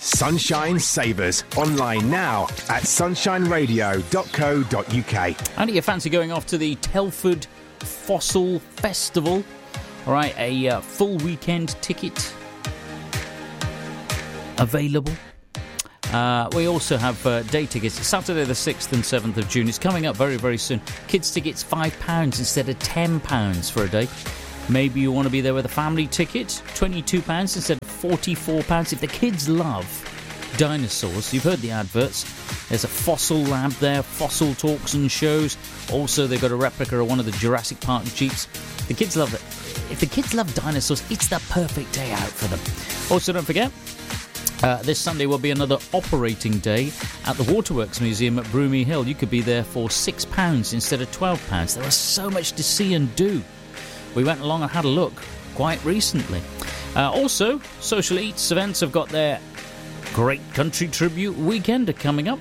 Sunshine Savers. Online now at sunshineradio.co.uk. And do you fancy going off to the Telford Fossil Festival? All right, a full weekend ticket available. We also have day tickets. Saturday the 6th and 7th of June. It's coming up very, very soon. Kids tickets £5 instead of £10 for a day. Maybe you want to be there with a family ticket, £22 instead of £44. If the kids love dinosaurs, you've heard the adverts. There's a fossil lab there, fossil talks and shows. Also, they've got a replica of one of the Jurassic Park Jeeps. The kids love it. If the kids love dinosaurs, it's the perfect day out for them. Also, don't forget, this Sunday will be another operating day at the Waterworks Museum at Broomy Hill. You could be there for £6 instead of £12. There is so much to see and do. We went along and had a look quite recently. Also, Social Eats events have got their Great Country Tribute Weekend coming up.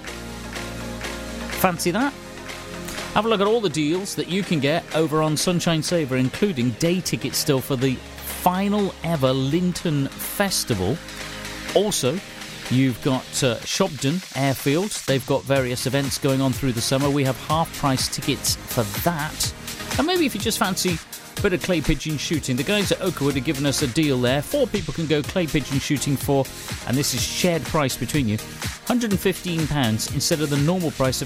Fancy that? Have a look at all the deals that you can get over on Sunshine Saver, including day tickets still for the final ever Linton Festival. Also, you've got Shobden Airfield. They've got various events going on through the summer. We have half-price tickets for that. And maybe if you just fancy a bit of clay pigeon shooting, the guys at Oakwood have given us a deal there. 4 people can go clay pigeon shooting for, and this is shared price between you, £115 instead of the normal price of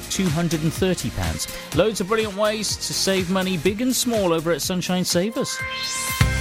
£230. Loads of brilliant ways to save money, big and small, over at Sunshine Savers.